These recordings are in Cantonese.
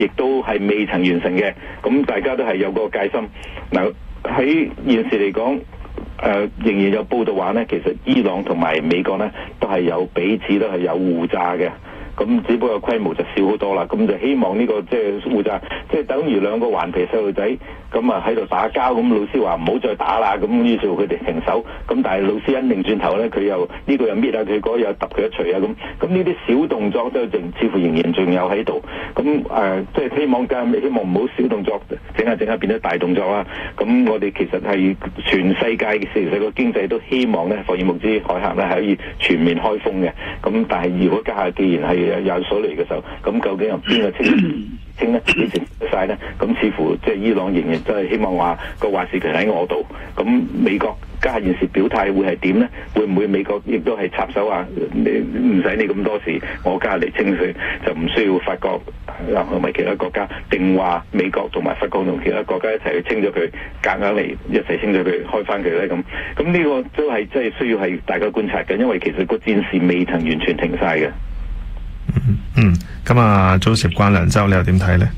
亦都係未曾完成嘅。咁大家都係有個戒心。嗱，喺現時嚟講，仍然有報道話呢，其實伊朗同埋美國呢都係有彼此都係有互詐嘅。咁只不過規模就少好多啦，咁就希望呢個即係互詐，即係等於兩個頑皮細路仔咁啊喺度打交，咁老師話唔好再打啦，咁於是佢哋停手，咁但係老師一擰轉頭咧，佢又呢個又搣下佢，嗰個又揼佢一錘啊，咁呢啲小動作都似乎仍然仲有喺度，咁即係希望唔好小動作整下變咗大動作啦。咁我哋其實係全世界嘅其實個經濟都希望咧，霍爾木茲海峽咧係可以全面開封嘅。咁但係如果家下既然係有水嚟嘅時候，咁究竟由邊個清呢？幾時晒呢？咁似乎即係伊朗仍然都係希望話個話事權喺我度。咁美國家下現時表態會係點呢？會唔會美國亦都係插手話你唔使你咁多事，我家下嚟清佢，就唔需要法國同埋其他國家，定話美國同埋法國同其他國家一齊去清咗佢，夾硬嚟一齊清咗佢，開翻佢呢？咁呢個都係即係需要係大家觀察嘅，因為其實個戰事未曾完全停晒嘅。 咁啊，早前關良洲你又點睇呢？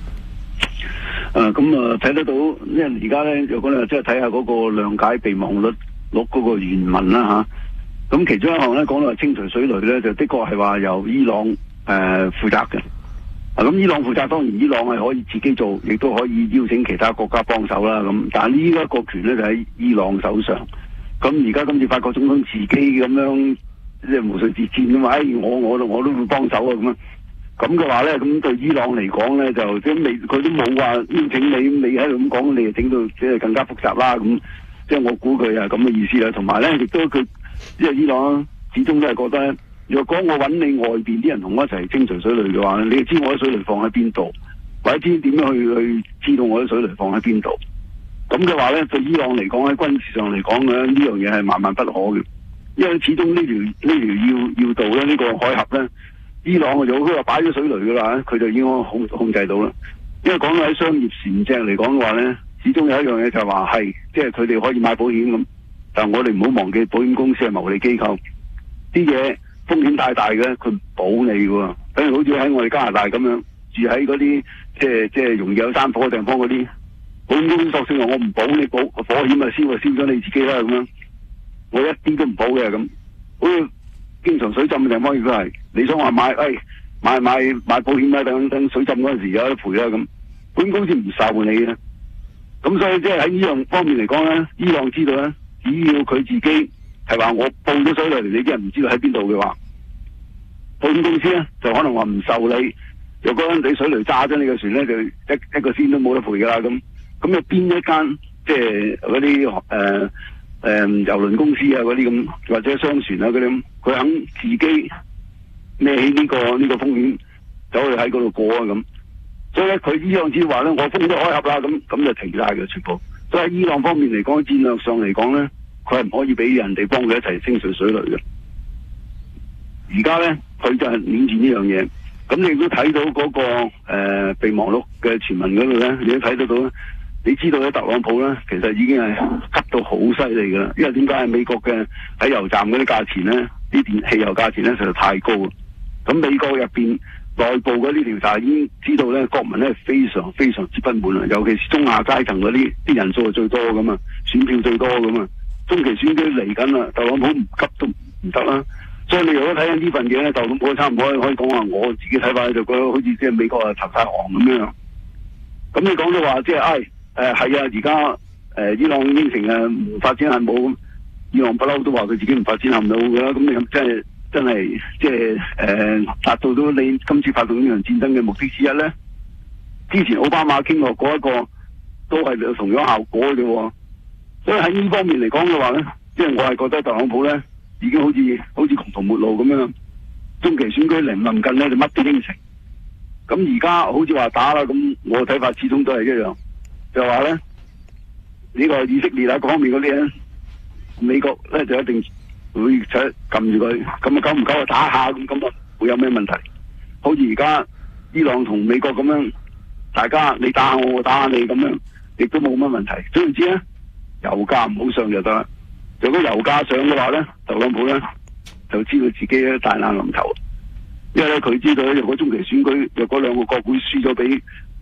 睇得到，因為而家咧，如果你即係睇下嗰個諒解備忘錄嗰個原文啦嚇，咁其中一項咧講到係清除水雷咧，就的確係話由伊朗負責嘅。咁伊朗負責，當然伊朗係可以自己做，亦都可以邀請其他國家幫手啦。咁但係呢一個權咧就喺伊朗手上。咁而家今次法國總統自己咁樣即係無序自薦咁話，我都會幫手啊咁啊。咁嘅話咧，咁對伊朗嚟講咧，就即係佢都冇話邀請你喺度咁講，你就整到即係更加複雜啦。咁即係我估佢係咁嘅意思啦。同埋咧，亦都佢即係伊朗始終都係覺得，若果我揾你外邊啲人同我一齊清除水雷嘅話，你就知我啲水雷放喺邊度，或者知點樣去知道我啲水雷放喺邊度。咁嘅話咧，對伊朗嚟講喺軍事上嚟講咧，呢樣嘢係萬萬不可嘅，因為始終呢條要道咧，呢個海峽咧。伊朗就佢話擺咗水雷噶啦，佢就已經控制到啦。因為講到喺商業船隻嚟講嘅話咧，始終有一樣嘢就係話係，即係佢哋可以買保險咁，但係我哋唔好忘記保險公司係牟利機構，啲嘢風險太大嘅，佢唔保你噶。等如好似喺我哋加拿大咁樣住喺嗰啲即係容易有山火嘅地方嗰啲，保險公司索性話我唔保你，保火險啊燒咗你自己啦咁樣，我一啲都唔保嘅咁，好似經常水浸嘅地方亦都係，你想話買保險啦，等水浸嗰陣時有得賠啦咁，保險公司唔受你嘅。咁所以即係喺呢樣方面嚟講咧，伊朗知道咧，只要佢自己係話我報咗水雷，你啲人唔知道喺邊度嘅話，保險公司咧就可能話唔受你。若果你水雷炸咗你嘅船咧，就一個仙都冇得賠噶啦咁。咁有邊一間即係嗰啲郵輪公司啊嗰啲咁，或者商船啊嗰啲咁，佢肯自己孭起呢個風險，走去喺嗰度過啊咁。所以咧，佢伊朗只話咧，我封咗海峽啦，咁就停晒嘅全部。所以喺伊朗方面嚟講，戰略上嚟講咧，佢係唔可以俾人哋幫佢一齊清除水雷嘅。而家咧，佢就係攆住呢樣嘢。咁你都睇到嗰個備忘錄嘅傳聞嗰度咧，你都睇得到咧。你知道咧，特朗普咧，其實已經係急到好犀利噶啦。因為點解係美國嘅喺油站嗰啲價錢咧，啲汽油價錢咧實在太高啊。咁美國入邊內部嗰啲調查已經知道咧，國民咧非常非常之不滿啊。尤其是中下階層嗰啲人數係最多噶嘛，選票最多噶嘛。中期選舉嚟緊啦，特朗普唔急都唔得啦。所以你如果睇緊呢份嘢咧，特朗普差唔多可以講話，我自己睇法就覺得好似即係美國啊投晒行咁樣。咁你講到話即係係啊，而家伊朗應承唔發展核武，伊朗不嬲都話佢自己唔發展核武噶啦。咁你真係即係達到咗你今次發動呢場戰爭嘅目的之一咧？之前奧巴馬傾落嗰一個都係同樣效果嘅啫。所以喺呢方面嚟講嘅話咧，即係我係覺得特朗普咧已經好似窮途末路咁樣。中期選舉臨近咧，就乜都應承。咁而家好似話打啦，咁我嘅睇法始終都係一樣。就話咧，呢個以色列啊，各方面嗰啲咧，美國咧就一定會撳住佢，咁啊久唔久啊打下咁啊會有咩問題？好似而家伊朗同美國咁樣，大家你打下我，我打下你咁樣，亦都冇乜問題。總言之咧，油價唔好上就得啦。如果油價上嘅話咧，特朗普咧就知道自己咧大難臨頭，因為咧佢知道咧，如果中期選舉若果兩個國會輸咗俾